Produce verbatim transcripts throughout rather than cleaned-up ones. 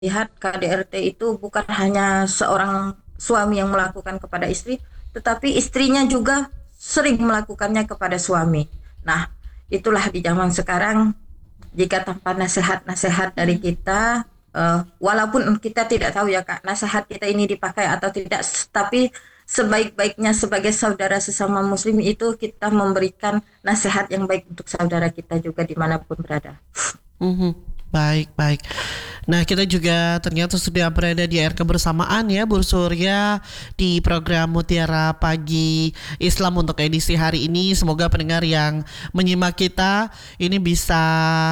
lihat K D R T itu bukan hanya seorang suami yang melakukan kepada istri, tetapi istrinya juga sering melakukannya kepada suami. Nah, itulah di zaman sekarang, jika tanpa nasihat-nasihat dari kita, uh, walaupun kita tidak tahu ya Kak, nasihat kita ini dipakai atau tidak, tapi sebaik-baiknya sebagai saudara sesama muslim itu kita memberikan nasihat yang baik untuk saudara kita juga dimanapun berada. Mhm. Baik, baik. Nah, kita juga ternyata sudah berada di air kebersamaan ya, Bu Surya, di program Mutiara Pagi Islam untuk edisi hari ini. Semoga pendengar yang menyimak kita ini bisa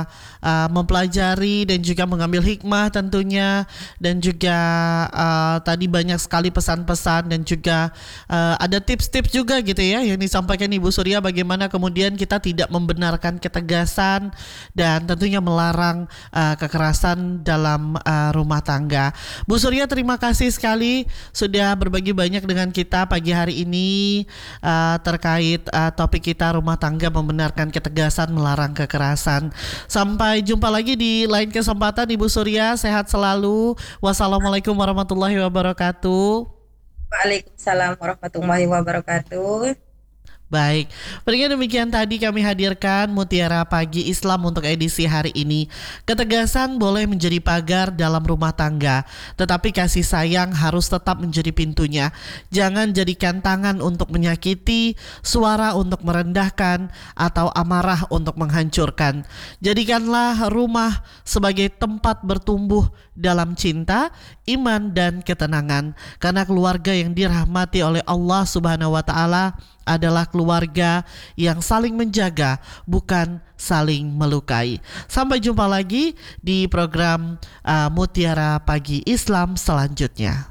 uh, mempelajari dan juga mengambil hikmah tentunya, dan juga uh, tadi banyak sekali pesan-pesan dan juga uh, ada tips-tips juga gitu ya yang disampaikan Ibu Surya, bagaimana kemudian kita tidak membenarkan ketegasan dan tentunya melarang uh, kekerasan dalam uh, rumah tangga. Bu Surya, terima kasih sekali sudah berbagi banyak dengan kita pagi hari ini uh, terkait uh, topik kita, rumah tangga membenarkan ketegasan melarang kekerasan. Sampai jumpa lagi di lain kesempatan Ibu Surya, sehat selalu. Wassalamualaikum warahmatullahi wabarakatuh. Waalaikumsalam warahmatullahi wabarakatuh. Baik, pendengar, demikian tadi kami hadirkan Mutiara Pagi Islam untuk edisi hari ini. Ketegasan boleh menjadi pagar dalam rumah tangga, tetapi kasih sayang harus tetap menjadi pintunya. Jangan jadikan tangan untuk menyakiti, suara untuk merendahkan, atau amarah untuk menghancurkan. Jadikanlah rumah sebagai tempat bertumbuh dalam cinta, iman, dan ketenangan. Karena keluarga yang dirahmati oleh Allah Subhanahu wa Ta'ala adalah keluarga yang saling menjaga, bukan saling melukai. Sampai jumpa lagi di program uh, Mutiara Pagi Islam selanjutnya.